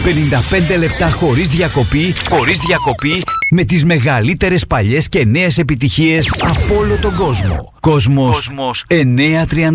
55 λεπτά χωρίς διακοπή, με τις μεγαλύτερες παλιές και νέες επιτυχίες από όλο τον κόσμο. Κόσμος 930.